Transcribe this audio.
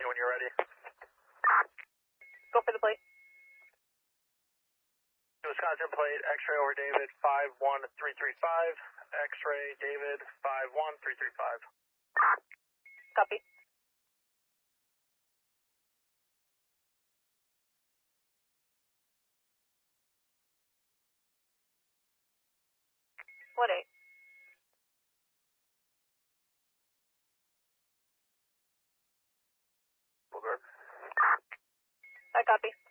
when you're ready. Go for the plate. Wisconsin plate, X-ray over David 51335. X-ray David 51335. Copy. What eight? Booger. I copy.